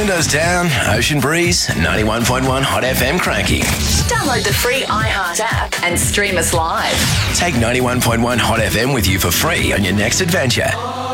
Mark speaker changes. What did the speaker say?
Speaker 1: Windows down, ocean breeze, 91.1 Hot FM cranking.
Speaker 2: Download the free iHeart app and stream us live.
Speaker 1: Take 91.1 Hot FM with you for free on your next adventure.